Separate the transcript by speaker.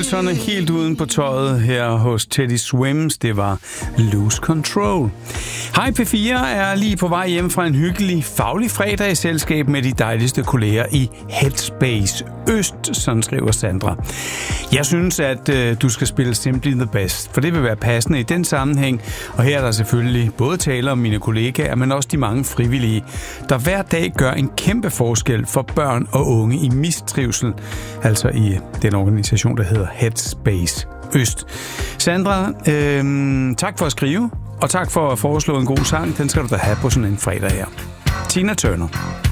Speaker 1: danserne helt uden på tøjet her hos Teddy Swims. Det var Lose Control. Hej P4 er lige på vej hjem fra en hyggelig, faglig fredag i selskab med de dejligste kolleger i Headspace Øst, sådan skriver Sandra. Jeg synes, at du skal spille Simply the Best, for det vil være passende i den sammenhæng. Og her er der selvfølgelig både tale om mine kollegaer, men også de mange frivillige, der hver dag gør en kæmpe forskel for børn og unge i mistrivsel, altså i den organisation, der hedder Headspace Øst. Sandra, tak for at skrive, og tak for at foreslå en god sang. Den skal du da have på sådan en fredag her. Tina Turner.